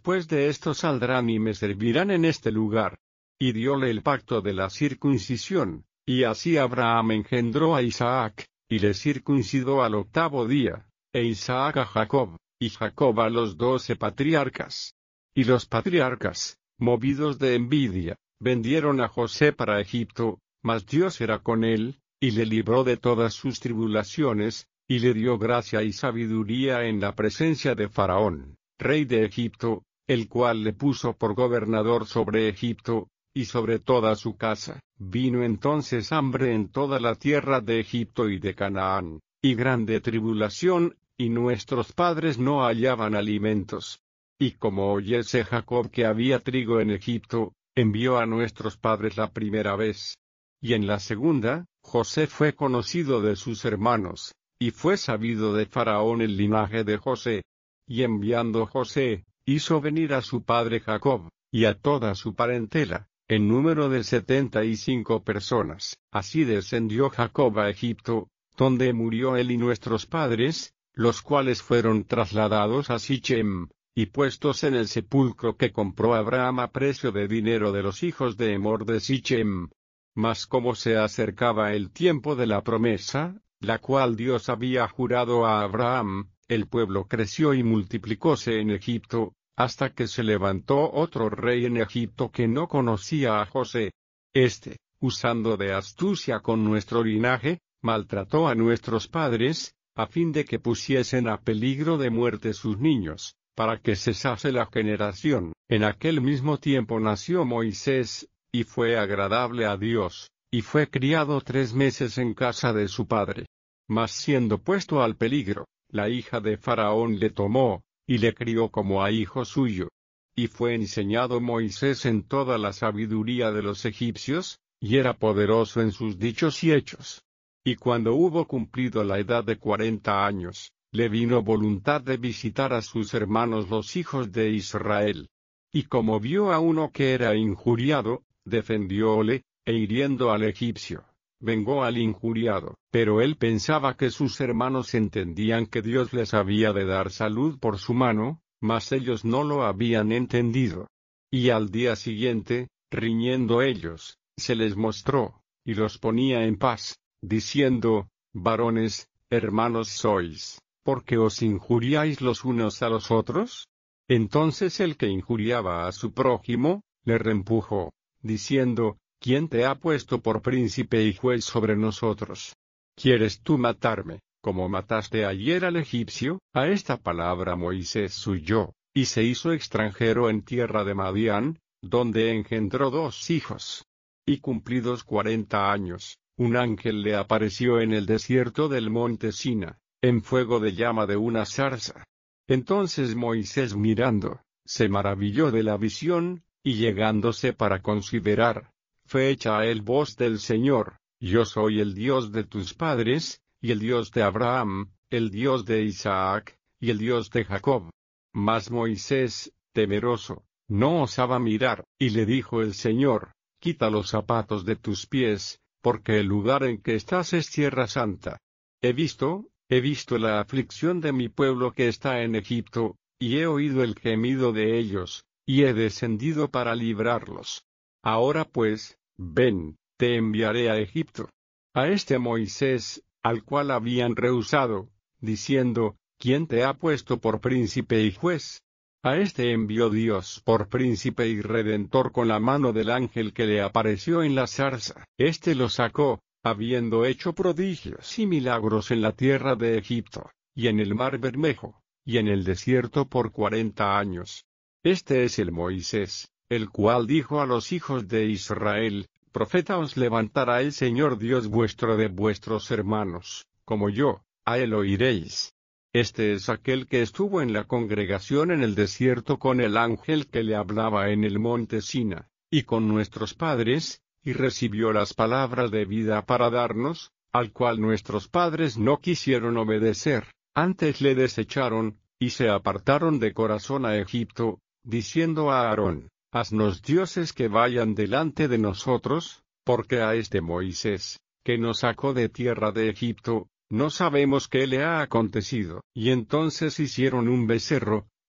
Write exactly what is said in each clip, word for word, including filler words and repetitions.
después de esto saldrán y me servirán en este lugar. Y dióle el pacto de la circuncisión, y así Abraham engendró a Isaac, y le circuncidó al octavo día, e Isaac a Jacob, y Jacob a los doce patriarcas. Y los patriarcas, movidos de envidia, vendieron a José para Egipto, mas Dios era con él, y le libró de todas sus tribulaciones, y le dio gracia y sabiduría en la presencia de Faraón, rey de Egipto, el cual le puso por gobernador sobre Egipto, y sobre toda su casa. Vino entonces hambre en toda la tierra de Egipto y de Canaán, y grande tribulación, y nuestros padres no hallaban alimentos. Y como oyese Jacob que había trigo en Egipto, envió a nuestros padres la primera vez. Y en la segunda, José fue conocido de sus hermanos, y fue sabido de Faraón el linaje de José. Y enviando José, hizo venir a su padre Jacob, y a toda su parentela, en número de setenta y cinco personas. Así descendió Jacob a Egipto, donde murió él y nuestros padres, los cuales fueron trasladados a Sichem, y puestos en el sepulcro que compró Abraham a precio de dinero de los hijos de Emor de Sichem. Mas como se acercaba el tiempo de la promesa, la cual Dios había jurado a Abraham, el pueblo creció y multiplicóse en Egipto, hasta que se levantó otro rey en Egipto que no conocía a José. Este, usando de astucia con nuestro linaje, maltrató a nuestros padres, a fin de que pusiesen a peligro de muerte sus niños, para que cesase la generación. En aquel mismo tiempo nació Moisés, y fue agradable a Dios, y fue criado tres meses en casa de su padre. Mas siendo puesto al peligro, la hija de Faraón le tomó, y le crió como a hijo suyo. Y fue enseñado Moisés en toda la sabiduría de los egipcios, y era poderoso en sus dichos y hechos. Y cuando hubo cumplido la edad de cuarenta años, le vino voluntad de visitar a sus hermanos los hijos de Israel. Y como vio a uno que era injuriado, defendióle, e hiriendo al egipcio, vengó al injuriado. Pero él pensaba que sus hermanos entendían que Dios les había de dar salud por su mano, mas ellos no lo habían entendido. Y al día siguiente, riñendo ellos, se les mostró, y los ponía en paz, diciendo: varones, hermanos sois, ¿por qué os injuriáis los unos a los otros? Entonces el que injuriaba a su prójimo, le reempujó, diciendo: ¿quién te ha puesto por príncipe y juez sobre nosotros? ¿Quieres tú matarme, como mataste ayer al egipcio? A esta palabra Moisés huyó, y se hizo extranjero en tierra de Madián, donde engendró dos hijos. Y cumplidos cuarenta años, un ángel le apareció en el desierto del monte Sina, en fuego de llama de una zarza. Entonces Moisés mirando, se maravilló de la visión, y llegándose para considerar, fue hecha a él voz del Señor: yo soy el Dios de tus padres, y el Dios de Abraham, el Dios de Isaac, y el Dios de Jacob. Mas Moisés, temeroso, no osaba mirar, y le dijo el Señor: quita los zapatos de tus pies, porque el lugar en que estás es tierra santa. He visto, he visto la aflicción de mi pueblo que está en Egipto, y he oído el gemido de ellos, y he descendido para librarlos. Ahora pues, ven, te enviaré a Egipto. A este Moisés, al cual habían rehusado, diciendo: ¿quién te ha puesto por príncipe y juez? A este envió Dios por príncipe y redentor con la mano del ángel que le apareció en la zarza. Este lo sacó, habiendo hecho prodigios y milagros en la tierra de Egipto, y en el mar Bermejo, y en el desierto por cuarenta años. Este es el Moisés, el cual dijo a los hijos de Israel: profeta os levantará el Señor Dios vuestro de vuestros hermanos, como yo, a él oiréis. Este es aquel que estuvo en la congregación en el desierto con el ángel que le hablaba en el monte Sina, y con nuestros padres, y recibió las palabras de vida para darnos, al cual nuestros padres no quisieron obedecer, antes le desecharon, y se apartaron de corazón a Egipto, diciendo a Aarón: haznos dioses que vayan delante de nosotros, porque a este Moisés, que nos sacó de tierra de Egipto, no sabemos qué le ha acontecido. Y entonces hicieron un becerro,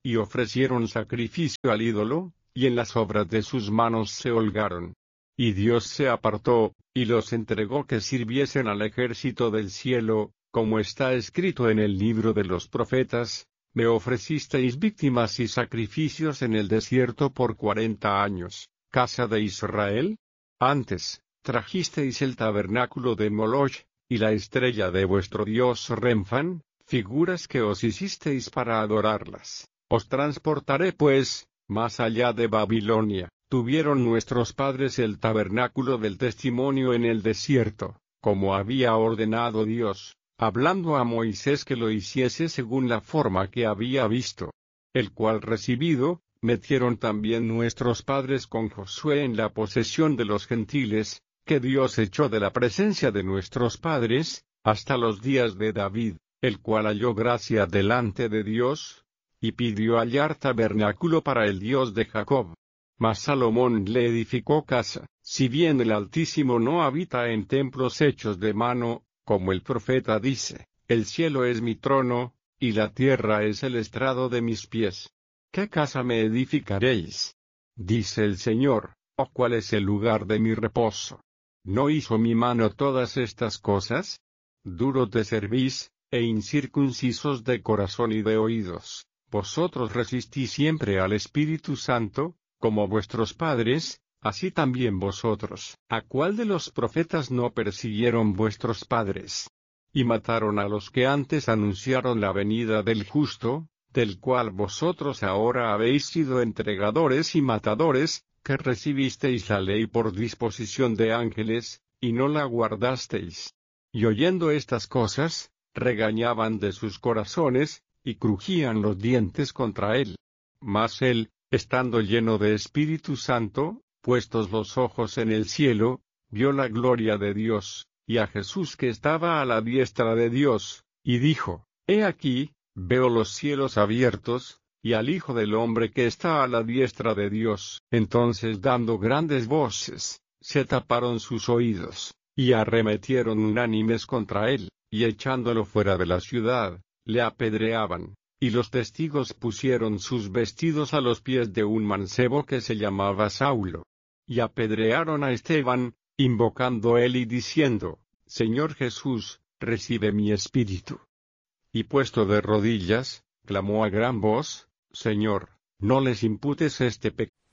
y ofrecieron sacrificio al ídolo, y en las obras de sus manos se holgaron. Y Dios se apartó, y los entregó que sirviesen al ejército del cielo, como está escrito en el libro de los profetas: me ofrecisteis víctimas y sacrificios en el desierto por cuarenta años, casa de Israel. Antes, trajisteis el tabernáculo de Moloch, y la estrella de vuestro dios Renfán, figuras que os hicisteis para adorarlas. Os transportaré pues, más allá de Babilonia. Tuvieron nuestros padres el tabernáculo del testimonio en el desierto, como había ordenado Dios, hablando a Moisés que lo hiciese según la forma que había visto. El cual recibido, metieron también nuestros padres con Josué en la posesión de los gentiles, que Dios echó de la presencia de nuestros padres, hasta los días de David, el cual halló gracia delante de Dios, y pidió hallar tabernáculo para el Dios de Jacob. Mas Salomón le edificó casa, si bien el Altísimo no habita en templos hechos de mano, como el profeta dice: el cielo es mi trono, y la tierra es el estrado de mis pies. ¿Qué casa me edificaréis? Dice el Señor, ¿o cuál es el lugar de mi reposo? ¿No hizo mi mano todas estas cosas? Duros de cerviz, e incircuncisos de corazón y de oídos, vosotros resistís siempre al Espíritu Santo, como vuestros padres, así también vosotros. ¿A cuál de los profetas no persiguieron vuestros padres? Y mataron a los que antes anunciaron la venida del justo, del cual vosotros ahora habéis sido entregadores y matadores, que recibisteis la ley por disposición de ángeles, y no la guardasteis. Y oyendo estas cosas, regañaban de sus corazones, y crujían los dientes contra él. Mas él, estando lleno de Espíritu Santo, puestos los ojos en el cielo, vio la gloria de Dios, y a Jesús que estaba a la diestra de Dios, y dijo: He aquí, veo los cielos abiertos, y al Hijo del Hombre que está a la diestra de Dios. Entonces, dando grandes voces, se taparon sus oídos, y arremetieron unánimes contra él, y echándolo fuera de la ciudad, le apedreaban. Y los testigos pusieron sus vestidos a los pies de un mancebo que se llamaba Saulo. Y apedrearon a Esteban, invocando él y diciendo: Señor Jesús, recibe mi espíritu. Y puesto de rodillas, clamó a gran voz: Señor, no les imputes este pecado.